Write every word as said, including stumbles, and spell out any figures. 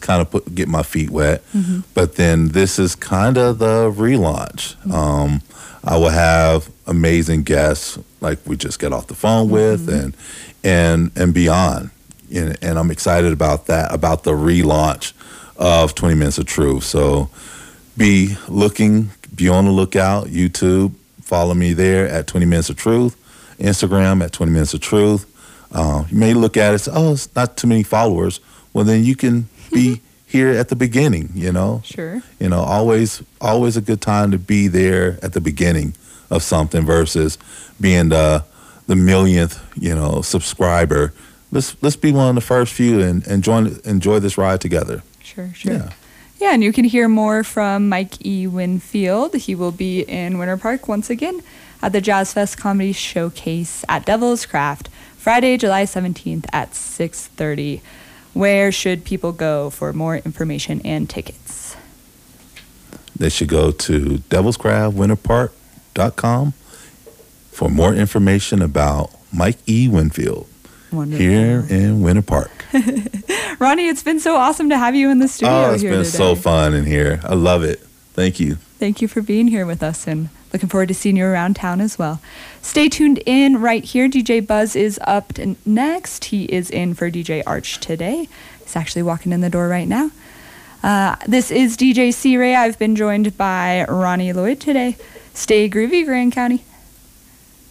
kind of put, get my feet wet. Mm-hmm. But then this is kind of the relaunch. Mm-hmm. Um, I will have amazing guests like we just got off the phone with mm-hmm. and and and beyond. And, and I'm excited about that, about the relaunch of twenty Minutes of Truth. So be looking, be on the lookout, YouTube, follow me there at twenty Minutes of Truth, Instagram at twenty Minutes of Truth. Uh, you may look at it and say, oh, it's not too many followers. Well, then you can be here at the beginning, you know? Sure. You know, always always a good time to be there at the beginning of something versus being the the millionth, you know, subscriber. Let's let's be one of the first few and, and join, enjoy this ride together. Sure, sure. Yeah. Yeah, and you can hear more from Mike E. Winfield. He will be in Winter Park once again at the Jazz Fest Comedy Showcase at Devil's Craft, Friday, July seventeenth at six thirty. Where should people go for more information and tickets? They should go to devils craft winter park dot com for more information about Mike E. Winfield. Wonderful. Here in Winter Park. Ronnie, it's been so awesome to have you in the studio here today. Oh, it's here been today. so fun in here. I love it. Thank you. Thank you for being here with us, and looking forward to seeing you around town as well. Stay tuned in right here. D J Buzz is up next. He is in for D J Arch today. He's actually walking in the door right now. Uh, this is D J C. Ray. I've been joined by Ronnie Lloyd today. Stay groovy, Grand County.